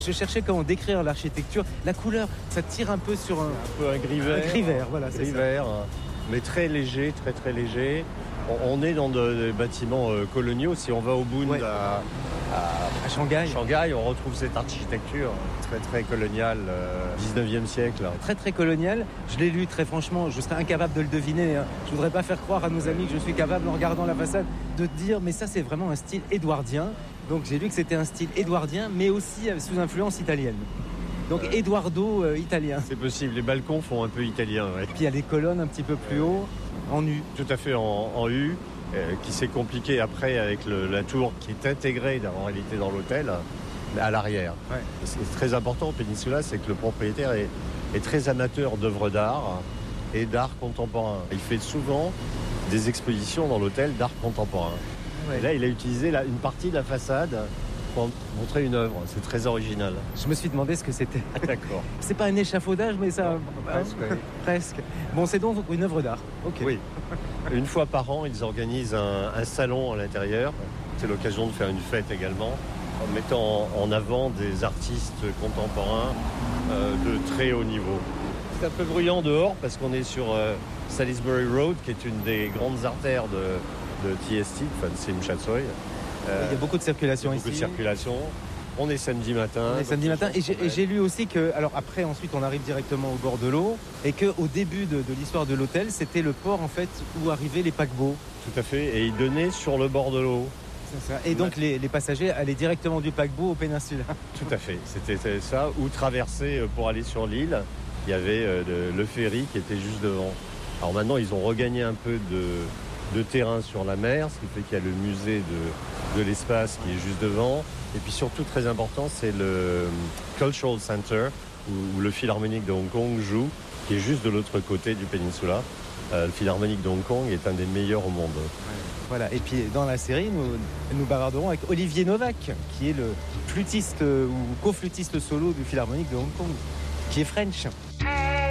Je cherchais comment décrire l'architecture. La couleur, ça tire un peu sur Un peu un gris vert. un gris vert, voilà, c'est Gris ça. vert, mais très léger, très très léger. On est dans des bâtiments coloniaux. Si on va au Bund Ouais. À Shanghai. Shanghai, on retrouve cette architecture très très coloniale, 19e siècle. Très très colonial. Je l'ai lu très franchement, je serais incapable de le deviner. Hein. Je voudrais pas faire croire à nos amis que je suis capable, en regardant la façade, de dire mais ça c'est vraiment un style édouardien. Donc j'ai lu que c'était un style édouardien, mais aussi sous influence italienne. Donc Eduardo italien. C'est possible, les balcons font un peu italien. Ouais. Puis il y a des colonnes un petit peu plus haut, en U. Tout à fait en U, qui s'est compliqué après avec la tour qui est intégrée en réalité dans l'hôtel, mais à l'arrière. Ouais. Ce qui est très important au Peninsula, c'est que le propriétaire est très amateur d'œuvres d'art et d'art contemporain. Il fait souvent des expositions dans l'hôtel d'art contemporain. Ouais. Et là, il a utilisé une partie de la façade pour montrer une œuvre. C'est très original. Je me suis demandé ce que c'était. D'accord. C'est pas un échafaudage, mais ça... Presque, oui. Presque. Bon, c'est donc une œuvre d'art. Ok. Oui. Une fois par an, ils organisent un salon à l'intérieur. C'est l'occasion de faire une fête également, en mettant en avant des artistes contemporains de très haut niveau. C'est un peu bruyant dehors parce qu'on est sur Salisbury Road, qui est une des grandes artères de TST, enfin de Tsim Sha Tsui. Il y a beaucoup de circulation Beaucoup de ici. circulation. On est samedi matin. On est samedi matin et j'ai lu aussi que, alors après ensuite on arrive directement au bord de l'eau et qu'au début de l'histoire de l'hôtel c'était le port en fait où arrivaient les paquebots. Tout à fait, et il donnait sur le bord de l'eau. C'est ça. Et donc les passagers allaient directement du paquebot au Peninsula. Tout à fait, c'était ça, ou traverser pour aller sur l'île, il y avait le ferry qui était juste devant. Alors maintenant ils ont regagné un peu de terrain sur la mer, ce qui fait qu'il y a le musée de l'espace qui est juste devant. Et puis surtout, très important, c'est le Cultural Center, où le Philharmonique de Hong Kong joue, qui est juste de l'autre côté du Peninsula. Le Philharmonique de Hong Kong est un des meilleurs au monde. Voilà. Et puis dans la série, nous bavarderons avec Olivier Novak, qui est le flûtiste ou co-flûtiste solo du Philharmonique de Hong Kong, qui est French.